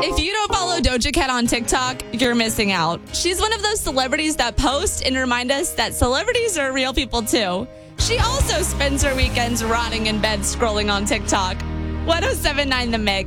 If you don't follow Doja Cat on TikTok, you're missing out. She's one of those celebrities that post and remind us that celebrities are real people too. She also spends her weekends rotting in bed scrolling on TikTok. 107.9 The Mix.